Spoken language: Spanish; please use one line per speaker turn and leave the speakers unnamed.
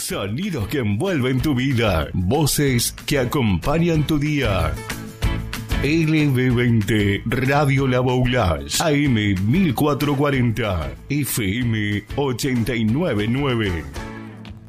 Sonidos que envuelven tu vida. Voces que acompañan tu día. LB20 Radio La Boulage, AM 1440, FM 899.